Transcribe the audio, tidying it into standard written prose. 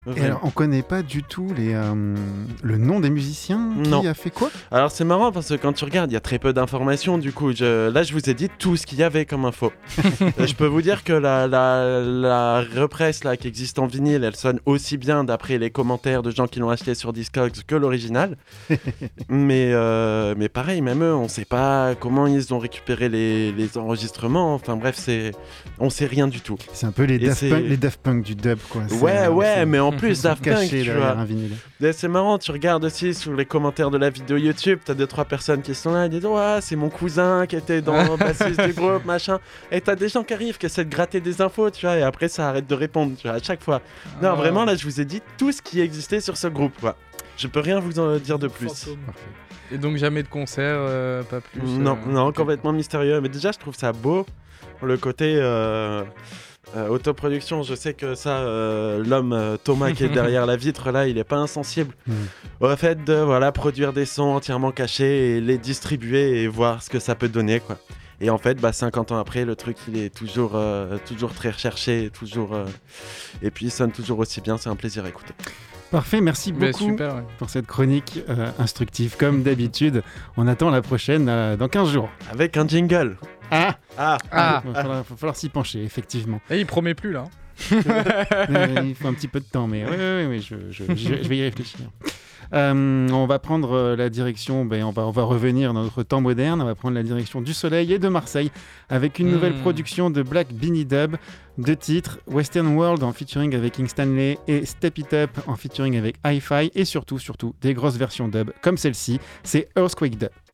Et alors, on connaît pas du tout le nom des musiciens Non. qui a fait quoi? Alors c'est marrant parce que quand tu regardes, il y a très peu d'informations du coup. Là, je vous ai dit tout ce qu'il y avait comme info. Je peux vous dire que la represse là, qui existe en vinyle, elle sonne aussi bien d'après les commentaires de gens qui l'ont acheté sur Discogs que l'original. mais pareil, même eux, on sait pas comment ils ont récupéré les enregistrements. Enfin bref, on sait rien du tout. C'est un peu les Daft Punk du dub, quoi. Ouais, mais en plus, Daft Punk, caché tu derrière vois. un vinyle. Et c'est marrant, tu regardes aussi sous les commentaires de la vidéo YouTube, t'as 2-3 personnes qui sont là, ils disent ouais, c'est mon cousin qui était dans le bassiste du groupe, machin. Et t'as des gens qui arrivent, qui essaient de gratter des infos, tu vois, et après ça arrête de répondre, tu vois, à chaque fois. Non, vraiment, là, je vous ai dit tout ce qui existait sur ce groupe, quoi. Je peux rien vous en dire de plus. Parfait. Et donc jamais de concert, pas plus. Non, complètement mystérieux. Mais déjà, je trouve ça beau, le côté autoproduction. Je sais que ça, l'homme Thomas qui est derrière la vitre là, il est pas insensible au fait de produire des sons entièrement cachés et les distribuer et voir ce que ça peut donner, quoi. Et en fait, 50 ans après, le truc il est toujours très recherché, et puis il sonne toujours aussi bien. C'est un plaisir à écouter. Parfait, merci beaucoup pour cette chronique instructive. Comme d'habitude, on attend la prochaine dans 15 jours. Avec un jingle. Il va falloir s'y pencher, effectivement. Et il promet plus, là. Il faut un petit peu de temps, mais oui, je vais y réfléchir. On va prendre la direction, on va revenir dans notre temps moderne, on va prendre la direction du Soleil et de Marseille avec une nouvelle production de Black Beanie Dub, 2 titres, Western World en featuring avec King Stanley et Step It Up en featuring avec Hi-Fi, et surtout des grosses versions dub comme celle-ci, c'est Earthquake Dub.